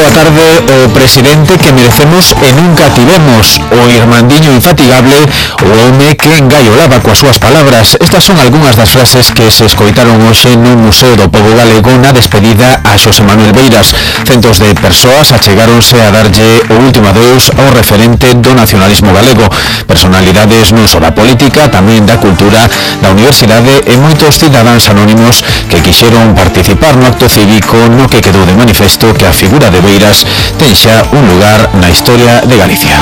boa tarde. O presidente que merecemos e nunca tivemos, o irmandiño infatigable, o home que engaiolaba coas súas palabras. Estas son algunhas das frases que se escoitaron hoxe no Museo do Pobo Galego na despedida a Xosé Manuel Beiras. Centos de persoas achegáronse a darlle o último adeus ao referente do nacionalismo galego. Personalidades non só da política, tamén da cultura, da universidade e moitos cidadáns anónimos que quixeron participar no acto cívico no que quedou de manifesto que a figura de Beiras ten xa un lugar na historia de Galicia.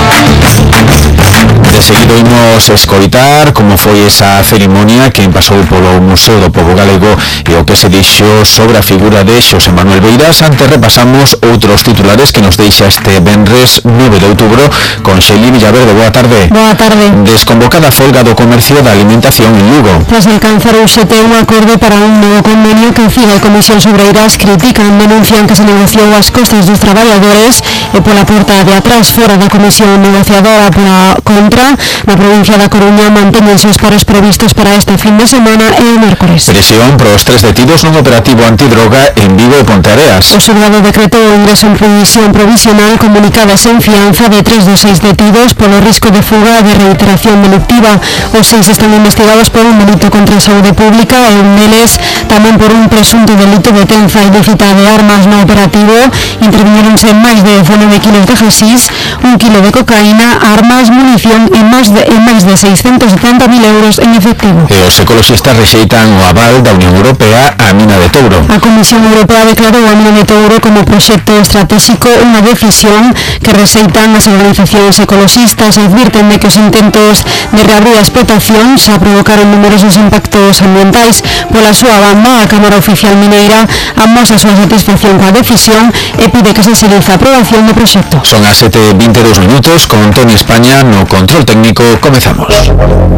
De seguido imos escoitar como foi esa cerimonia que pasou polo Museo do Pobo Galego e o que se dixo sobre a figura de Xosé Manuel Beiras. Antes repasamos outros titulares que nos deixa este venres 9 de outubro con Xeli Villaverde. Boa tarde. Boa tarde. Desconvocada folga do comercio da alimentación en Lugo. Tras alcanzar un acordo para un novo convenio que CIGA e Comisións Obreiras critican, denuncian que se negociou ás costas dos traballadores e pola porta de atrás. Fora da comisión negociadora pola contra, na provincia da Coruña mantéñense os paros previstos para este fin de semana e o mércores. Presión pros 3 detidos nun operativo antidroga en Vigo e Ponteareas. O xulgado decretou o ingreso en prisión provisional comunicadas en fianza de 3 dos 6 detidos polo risco de fuga e de reiteración delictiva. Os 6 están investigados por un delito contra a saúde pública e un deles tamén por un presunto delito de tenza ilícita de armas no operativo. Interviñeronse máis de 19 kilos de hasís, 1 kilo de cocaína, armas, munición e máis de 670.000 euros en efectivo. E os ecoloxistas rexeitan o aval da Unión Europea á mina de Touro. A Comisión Europea declarou a mina de Touro como proxecto estratégico, unha decisión que rexeitan as organizacións ecoloxistas. Advirten de que os intentos de reabrir a explotación xa provocaron numerosos impactos ambientais. Pola súa banda, a Cámara Oficial Mineira amosa a súa satisfacción coa decisión e pide que se agilice a aprobación do proxecto. Son as 7:22 minutos con Toni España no control técnico. Comezamos.